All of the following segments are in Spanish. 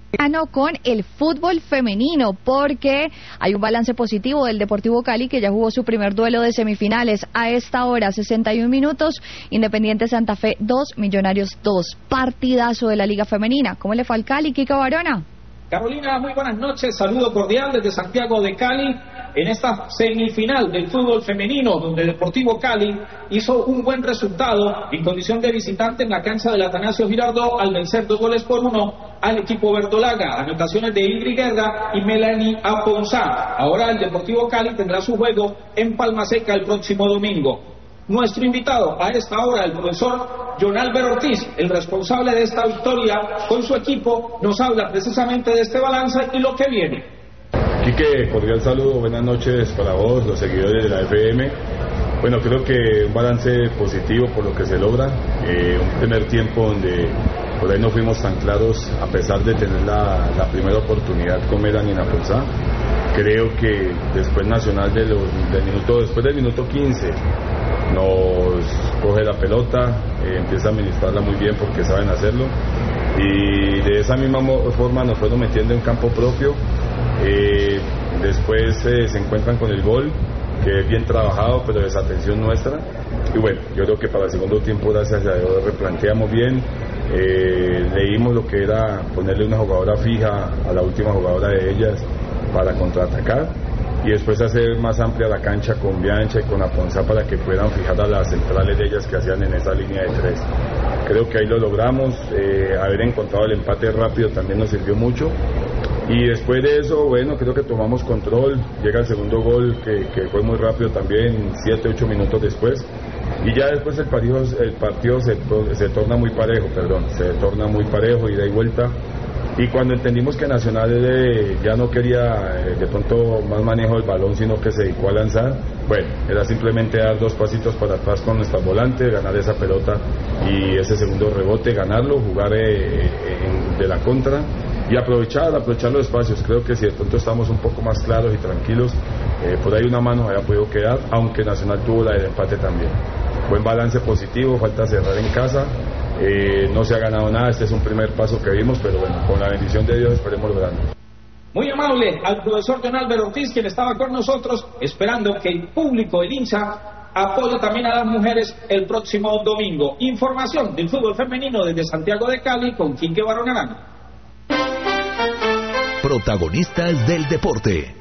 Con el fútbol femenino, porque hay un balance positivo del Deportivo Cali, que ya jugó su primer duelo de semifinales. A esta hora, 61 minutos, Independiente Santa Fe 2, Millonarios 2. Partidazo de la Liga Femenina. ¿Cómo le fue al Cali, Kiko Barona? Carolina, muy buenas noches, saludo cordial desde Santiago de Cali, en esta semifinal del fútbol femenino, donde Deportivo Cali hizo un buen resultado en condición de visitante en la cancha del Atanasio Girardot, al vencer 2-1 al equipo verdolaga, anotaciones de Ingrid Guerra y Melanie Aponzá. Ahora el Deportivo Cali tendrá su juego en Palma Seca el próximo domingo. Nuestro invitado a esta hora, el profesor John Álvaro Ortiz, el responsable de esta victoria con su equipo, nos habla precisamente de este balance y lo que viene. Quique, cordial saludo, buenas noches para vos, los seguidores de la FM. Bueno, creo que un balance positivo por lo que se logra, un primer tiempo donde por ahí no fuimos tan claros a pesar de tener la primera oportunidad con Melanie Aponzá. Creo que después Nacional después del minuto 15 nos coge la pelota, empieza a administrarla muy bien porque saben hacerlo, y de esa misma forma nos fueron metiendo en campo propio. Después se encuentran con el gol, que es bien trabajado, pero desatención nuestra, y bueno, yo creo que para el segundo tiempo, gracias a Dios, replanteamos bien, leímos lo que era ponerle una jugadora fija a la última jugadora de ellas para contraatacar, y después hacer más amplia la cancha con Biancha y con Aponzá para que puedan fijar a las centrales de ellas que hacían en esa línea de tres. Creo que ahí lo logramos, haber encontrado el empate rápido también nos sirvió mucho, y después de eso, bueno, creo que tomamos control, llega el segundo gol que fue muy rápido también, 7-8 minutos después, y ya después el partido se torna muy parejo, ida y vuelta. Y cuando entendimos que Nacional ya no quería de pronto más manejo del balón, sino que se dedicó a lanzar, bueno, era simplemente dar 2 pasitos para atrás con nuestra volante, ganar esa pelota y ese segundo rebote, ganarlo, jugar de la contra y aprovechar los espacios. Creo que si de pronto estamos un poco más claros y tranquilos, por ahí una mano había podido quedar, aunque Nacional tuvo la del empate también. Buen balance positivo, falta cerrar en casa. No se ha ganado nada, este es un primer paso que vimos, pero bueno, con la bendición de Dios esperemos lograrlo. Muy amable al profesor John Álvaro Ortiz, quien estaba con nosotros, esperando que el público, el hincha, apoye también a las mujeres el próximo domingo. Información del fútbol femenino desde Santiago de Cali con Quique Barona. Protagonistas del deporte.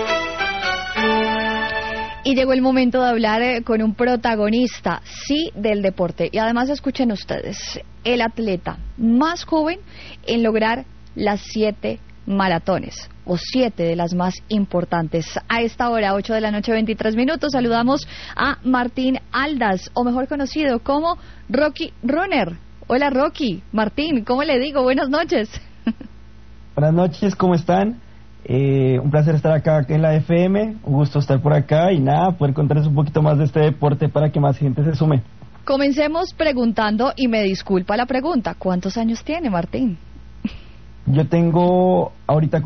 Y llegó el momento de hablar con un protagonista, sí, del deporte. Y además escuchen ustedes, el atleta más joven en lograr las 7 maratones, o 7 de las más importantes. A esta hora, 8 de la noche, 23 minutos, saludamos a Martín Aldas, o mejor conocido como Rocky Runner. Hola Rocky, Martín, ¿cómo le digo? Buenas noches. Buenas noches, ¿cómo están? Un placer estar acá en la FM, un gusto estar por acá y nada, poder contarles un poquito más de este deporte para que más gente se sume. Comencemos preguntando, y me disculpa la pregunta, ¿cuántos años tiene Martín? Yo tengo ahorita